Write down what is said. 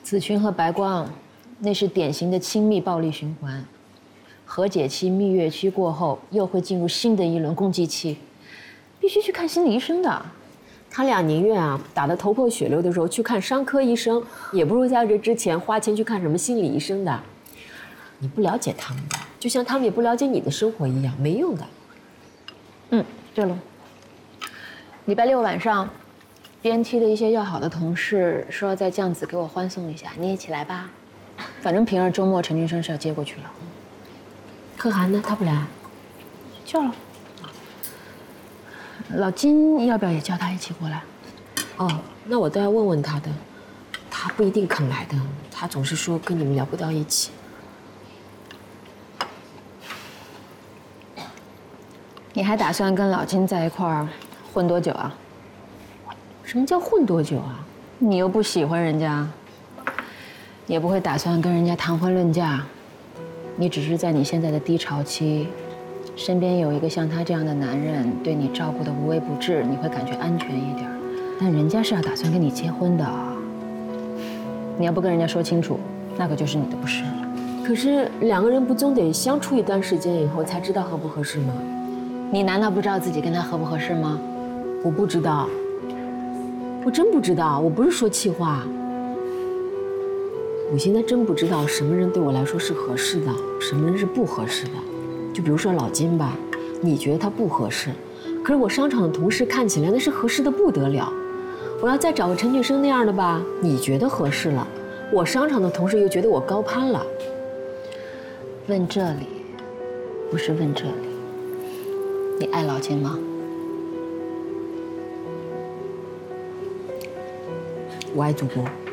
子群和白光，那是典型的亲密暴力循环。和解期、蜜月期过后，又会进入新的一轮攻击期，必须去看心理医生的。 他俩宁愿打得头破血流的时候去看伤科医生，也不如在这之前花钱去看什么心理医生的。你不了解他们的，就像他们也不了解你的生活一样，没用的。 对了，礼拜六晚上，BNT 的一些要好的同事说要在酱子给我欢送一下，你一起来吧。反正平儿周末陈俊生是要接过去了。 可涵呢？他不来？ 叫了。老金要不要也叫他一起过来？ 哦，那我倒要问问他的，他不一定肯来的，他总是说跟你们聊不到一起。 你还打算跟老金在一块儿混多久啊？ 什么叫混多久啊？ 你又不喜欢人家，也不会打算跟人家谈婚论嫁，你只是在你现在的低潮期，身边有一个像他这样的男人对你照顾的无微不至，你会感觉安全一点。但人家是要打算跟你结婚的，你要不跟人家说清楚，那可就是你的不是了。 可是两个人不总得相处一段时间以后才知道合不合适吗？ 你难道不知道自己跟他合不合适吗？ 我不知道，我真不知道，我不是说气话。我现在真不知道什么人对我来说是合适的，什么人是不合适的。就比如说老金吧，你觉得他不合适，可是我商场的同事看起来那是合适的不得了。我要再找个陈俊生那样的吧，你觉得合适了，我商场的同事又觉得我高攀了。 问这里，不是问这里。你爱老金吗？ 我爱祖国。